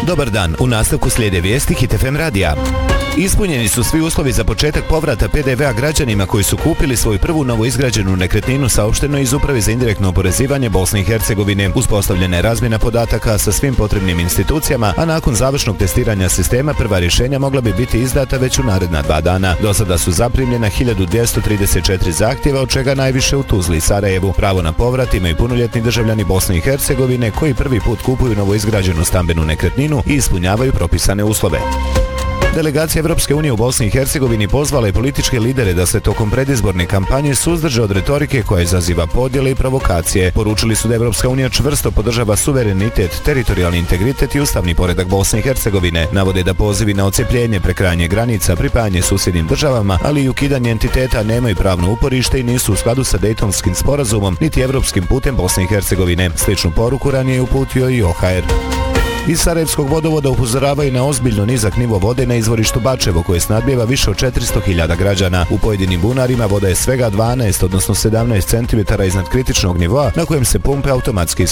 Dobar dan, u nastavku slijede vijesti Hit FM radija. Ispunjeni su svi uslovi za početak povrata PDV-a građanima koji su kupili svoju prvu novoizgrađenu nekretninu, saopšteno iz Uprave za indirektno oporezivanje Bosne i Hercegovine. Uspostavljena je razmjena podataka sa svim potrebnim institucijama, a nakon završnog testiranja sistema prva rješenja mogla bi biti izdata već u naredna 2 dana. Do sada su zaprimljena 1234 zahtjeva, od čega najviše u Tuzli i Sarajevu. Pravo na povrat imaju punoljetni državljani Bosne i Hercegovine koji prvi put kupuju novoizgrađenu stambenu nekretninu i ispunjavaju propisane uslove. Delegacija Evropske unije u Bosni i Hercegovini pozvala je političke lidere da se tokom predizborne kampanje suzdrže od retorike koja izaziva podjele i provokacije. Poručili su da Evropska unija čvrsto podržava suverenitet, teritorijalni integritet i ustavni poredak Bosne i Hercegovine. Navode da pozivi na odcepljenje, prekrajanje granica, pripajanje susjednim državama, ali i ukidanje entiteta nemaju pravno uporište i nisu u skladu sa Dejtonskim sporazumom niti evropskim putem Bosne i Hercegovine. Sličnu poruku ranije uputio i OHR. Iz Sarajevskog vodovoda upozoravaju na ozbiljno nizak nivo vode na izvorištu Bačevo, koje snadbijeva više od 400.000 građana. U pojedinim bunarima voda je svega 12, odnosno 17 cm iznad kritičnog nivoa na kojem se pumpe automatski